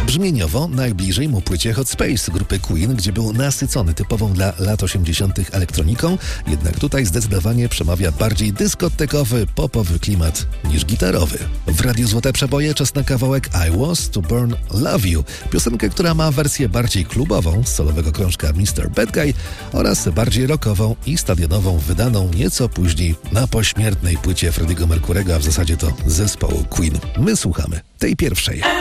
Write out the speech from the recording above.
Brzmieniowo najbliżej mu płycie Hot Space grupy Queen, gdzie był nasycony typową dla lat 80. elektroniką, jednak tutaj zdecydowanie przemawia bardziej dyskotekowy, popowy klimat niż gitarowy. W Radiu Złote Przeboje czas na kawałek I Was to Burn Love You, piosenkę, która ma wersję bardziej klubową z solowego krążka Mr. Bad Guy oraz bardziej rockową i stadionową, wydaną nieco później na pośmiertnej płycie Freddie'ego Mercury'ego, a w zasadzie to zespołu Queen. My słuchamy tej pierwszej.